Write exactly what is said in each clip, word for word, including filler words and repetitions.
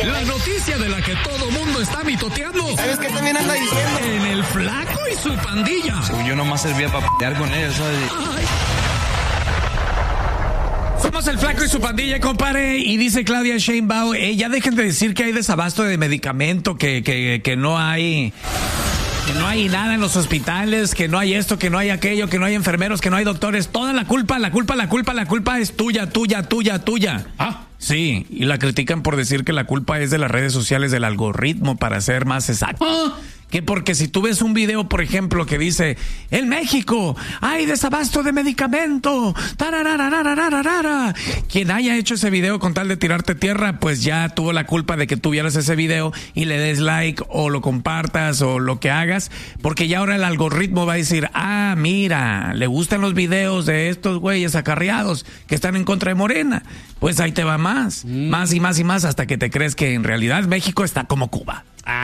La noticia de la que todo mundo está mitoteando. ¿Sabes qué también anda diciendo? En el Flaco y su pandilla. Según yo nomás servía para pelear con ellos, ¿sabes? Ay. Somos el Flaco y su pandilla, compadre. Y dice Claudia Sheinbaum, eh, ya dejen de decir que hay desabasto de medicamento, que, que, que no hay... Que no hay nada en los hospitales, que no hay esto, que no hay aquello, que no hay enfermeros, que no hay doctores. Toda la culpa, la culpa, la culpa, la culpa es tuya, tuya, tuya, tuya. Ah. Sí, y la critican por decir que la culpa es de las redes sociales, del algoritmo, para ser más exacto. Ah. Que porque si tú ves un video, por ejemplo, que dice, en México hay desabasto de medicamento, tararararararara. Quien haya hecho ese video con tal de tirarte tierra, pues ya tuvo la culpa de que tuvieras ese video y le des like o lo compartas o lo que hagas, porque ya ahora el algoritmo va a decir, ah, mira, le gustan los videos de estos güeyes acarreados que están en contra de Morena. Pues ahí te va más, mm. más y más y más, hasta que te crees que en realidad México está como Cuba.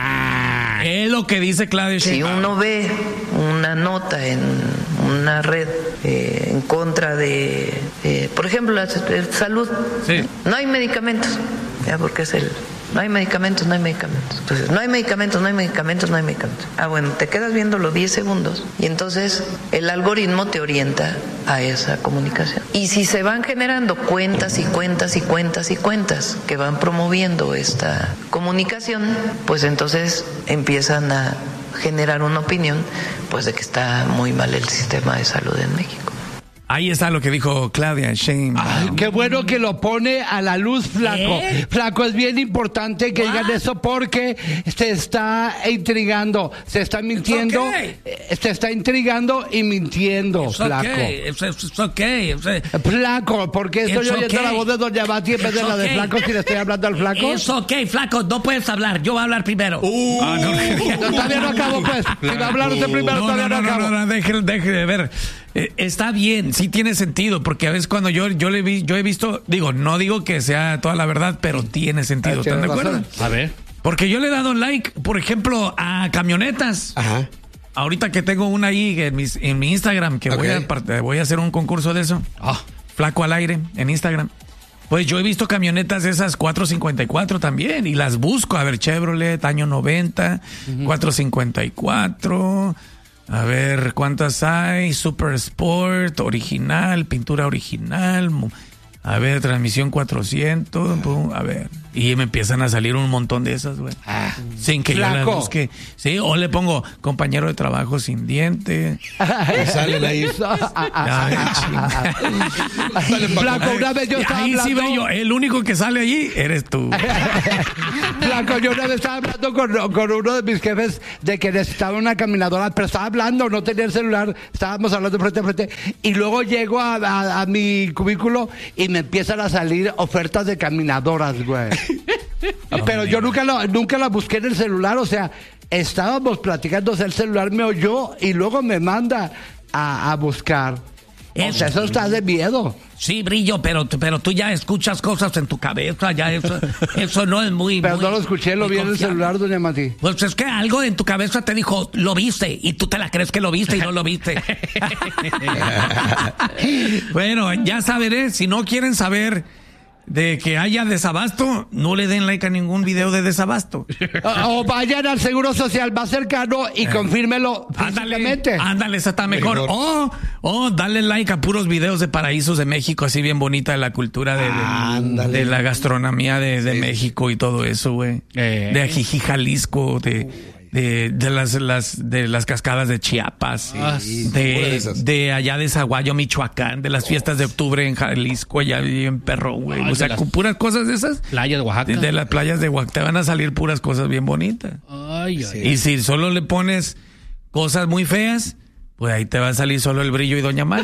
Ah, es lo que dice Claudia Sheinbaum. Si uno ve una nota en una red eh, en contra de, eh, por ejemplo, la salud, sí. No hay medicamentos, ya porque es el... No hay medicamentos, no hay medicamentos. Entonces, no hay medicamentos, no hay medicamentos, no hay medicamentos. Ah, bueno, te quedas viendo los diez segundos y entonces el algoritmo te orienta a esa comunicación. Y si se van generando cuentas y cuentas y cuentas y cuentas que van promoviendo esta comunicación, pues entonces empiezan a generar una opinión, pues de que está muy mal el sistema de salud en México. Ahí está lo que dijo Claudia Sheinbaum. Ay, qué bueno que lo pone a la luz, Flaco. ¿Eh? Flaco, es bien importante que digan eso porque se está intrigando, se está mintiendo, okay. se está intrigando y mintiendo, It's Flaco. Okay. It's, it's okay. It's, Flaco, porque estoy It's oyendo okay. la voz de Doña Mati en vez de la de okay. Flaco si le estoy hablando al Flaco. Es ok, Flaco, no puedes hablar, yo voy a hablar primero. Uh, ah, no, no, todavía no acabo, pues. Si no hablar usted primero, no, todavía no, no, no acabo. No, no, no, deje, deje de ver. Eh, está bien, sí tiene sentido, porque a veces cuando yo yo le vi, yo he visto, digo, no digo que sea toda la verdad, pero tiene sentido, Ah, ¿están de acuerdo? razón. A ver. Porque yo le he dado like, por ejemplo, a camionetas. Ajá. Ahorita que tengo una ahí en, mis, en mi Instagram, que Okay. voy, a, voy a hacer un concurso de eso. Oh, Flaco al aire en Instagram. Pues yo he visto camionetas de esas cuatro cincuenta y cuatro también y las busco. A ver, Chevrolet, año noventa, uh-huh. cuatro cincuenta y cuatro. A ver, ¿cuántas hay? Super Sport, original, pintura original. A ver, transmisión cuatrocientos. A ver. Y me empiezan a salir un montón de esas, güey. Ah, sin que Flaco. Yo las busque. Sí, o le pongo compañero de trabajo sin diente. Y salen ahí. Flaco, una vez yo estaba ahí hablando... sí veo yo, el único que sale allí eres tú. Flaco, yo una vez estaba hablando con, con uno de mis jefes de que necesitaba una caminadora, pero estaba hablando, no tenía el celular, estábamos hablando frente a frente, y luego llego a, a, a mi cubículo y me empiezan a salir ofertas de caminadoras, güey. Pero yo nunca la, nunca la busqué en el celular, o sea, estábamos platicando, el celular me oyó y luego me manda a, a buscar. Eso, o sea, eso está de miedo. Sí, Brillo, pero, pero tú ya escuchas cosas en tu cabeza, ya eso, eso no es muy... Pero muy, no lo escuché, lo vi en el celular, doña Mati. Pues es que algo en tu cabeza te dijo, lo viste, y tú te la crees que lo viste y no lo viste. Bueno, ya saberé, si no quieren saber de que haya desabasto, no le den like a ningún video de desabasto. O, o vayan al Seguro Social más cercano y eh. confírmelo físicamente. Ándale, ándale, esa está mejor. mejor. O, o dale like a puros videos de paraísos de México, así bien bonita la cultura de, de, de la gastronomía de, de sí. México y todo eso, güey. Eh. De Ajijí, Jalisco, de... De, de las, las de las cascadas de Chiapas, sí, de, de, de allá de Zaguayo, Michoacán, de las fiestas de octubre en Jalisco, allá en Perro, güey. O sea, con puras cosas de esas. Playas de Oaxaca. De, de las playas de Oaxaca te van a salir puras cosas bien bonitas. Ay, ay, y si solo le pones cosas muy feas, pues ahí te va a salir solo el Brillo y Doña Mati.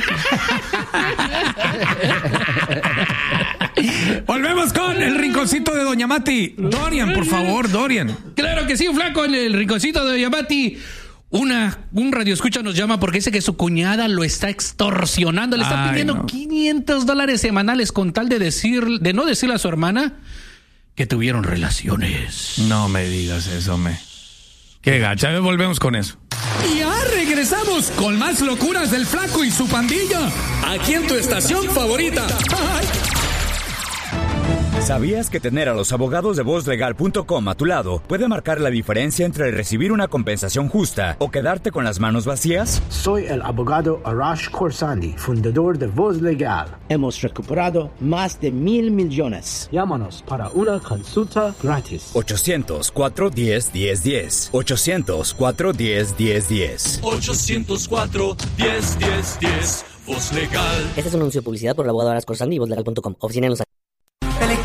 Volvemos con el rinconcito de Doña Mati. Dorian, por favor, Dorian. Claro que sí, Flaco, en el rinconcito de Doña Mati. Una, un radioescucha nos llama porque dice que su cuñada lo está extorsionando. Le está Ay, pidiendo no. quinientos dólares semanales con tal de decir, de no decirle a su hermana que tuvieron relaciones. No me digas eso, me. Qué gacha, volvemos con eso. Y ya regresamos con más locuras del Flaco y su pandilla. Aquí en tu estación favorita. Ay. ¿Sabías que tener a los abogados de voz legal punto com a tu lado puede marcar la diferencia entre recibir una compensación justa o quedarte con las manos vacías? Soy el abogado Arash Khorsandi, fundador de Voz Legal. Hemos recuperado más de mil millones. Llámanos para una consulta gratis. ochocientos, cuatro diez, diez diez. ochocientos, cuatro diez, diez diez. ochocientos cuatro, diez diez diez. Voz Legal. Este es un anuncio de publicidad por el abogado Arash Khorsandi y voz legal punto com. Oficina en Los Ángeles.